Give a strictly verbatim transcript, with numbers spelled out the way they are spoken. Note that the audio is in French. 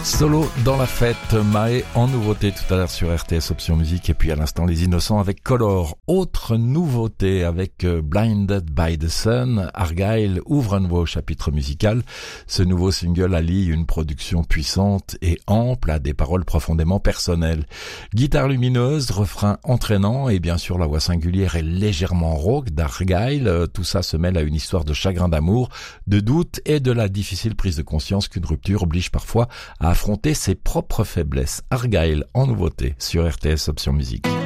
Solo dans la fête, Mae en nouveauté tout à l'heure sur R T S Option Musique et puis à l'instant Les Innocents avec Color. Autre nouveauté avec Blinded by the Sun, Argyle ouvre un nouveau chapitre musical. Ce nouveau single allie une production puissante et ample à des paroles profondément personnelles. Guitare lumineuse, refrain entraînant et bien sûr la voix singulière et légèrement rauque d'Argyle. Tout ça se mêle à une histoire de chagrin d'amour, de doute et de la difficile prise de conscience qu'une rupture oblige parfois à affronter ses propres faiblesses. Argyle en nouveauté sur R T S Option Musique.